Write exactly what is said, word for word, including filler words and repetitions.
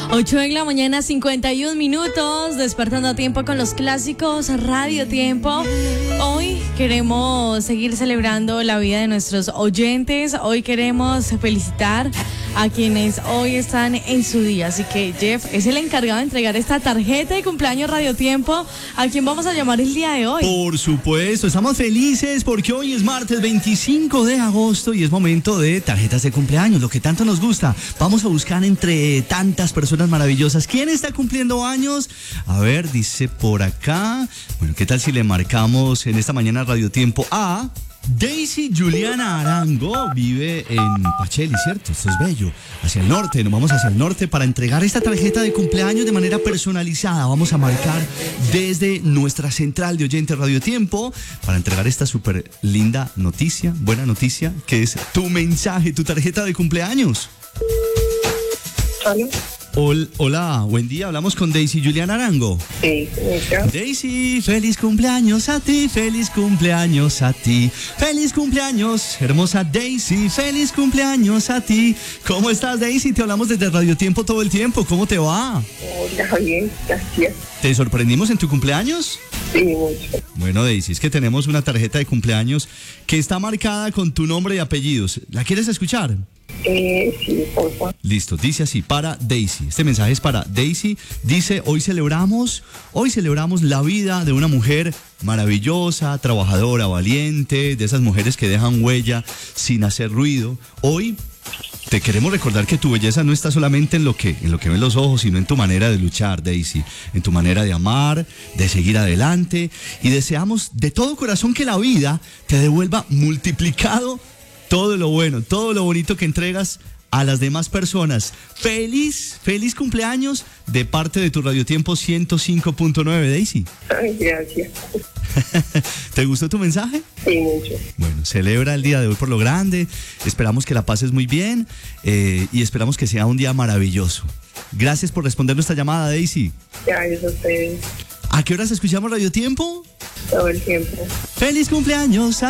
ocho de la mañana, cincuenta y un minutos, despertando a tiempo con los clásicos Radio Tiempo. Hoy queremos seguir celebrando la vida de nuestros oyentes. Hoy queremos felicitar a quienes hoy están en su día. Así que Jeff es el encargado de entregar esta tarjeta de cumpleaños Radio Tiempo. ¿A quién vamos a llamar el día de hoy? Por supuesto, estamos felices porque hoy es martes veinticinco de agosto y es momento de tarjetas de cumpleaños, lo que tanto nos gusta. Vamos a buscar entre tantas personas maravillosas. ¿Quién está cumpliendo años? A ver, dice por acá. Bueno, ¿qué tal si le marcamos en esta mañana Radio Tiempo a Daisy Juliana Arango? Vive en Pacheli, ¿cierto? Esto es bello. Hacia el norte, nos vamos hacia el norte para entregar esta tarjeta de cumpleaños de manera personalizada. Vamos a marcar desde nuestra central de oyentes Radio Tiempo para entregar esta súper linda noticia, buena noticia, que es tu mensaje, tu tarjeta de cumpleaños. ¿Hola? Hol- Hola, buen día, hablamos con Daisy Juliana Arango. Sí, mucho. Daisy, feliz cumpleaños a ti, feliz cumpleaños a ti, feliz cumpleaños, hermosa Daisy, feliz cumpleaños a ti. ¿Cómo estás, Daisy? Te hablamos desde Radio Tiempo todo el tiempo, ¿cómo te va? Hola, bien, gracias. ¿Te sorprendimos en tu cumpleaños? Sí, mucho. Bueno, Daisy, es que tenemos una tarjeta de cumpleaños que está marcada con tu nombre y apellidos. ¿La quieres escuchar? Eh, sí, por favor. Listo, dice así, para Daisy. Este mensaje es para Daisy. Dice, hoy celebramos, hoy celebramos la vida de una mujer maravillosa, trabajadora, valiente, de esas mujeres que dejan huella sin hacer ruido. Hoy te queremos recordar que tu belleza no está solamente en lo que, en lo que ven los ojos, sino en tu manera de luchar, Daisy, en tu manera de amar, de seguir adelante, y deseamos de todo corazón que la vida te devuelva multiplicado todo lo bueno, todo lo bonito que entregas a las demás personas. Feliz, feliz cumpleaños de parte de tu Radio Tiempo ciento cinco punto nueve, Daisy. Ay, gracias. ¿Te gustó tu mensaje? Sí, mucho. Bueno, celebra el día de hoy por lo grande. Esperamos que la pases muy bien eh, y esperamos que sea un día maravilloso. Gracias por responder nuestra llamada, Daisy. Gracias a ustedes. ¿A qué horas escuchamos Radio Tiempo? Todo el tiempo. ¡Feliz cumpleaños!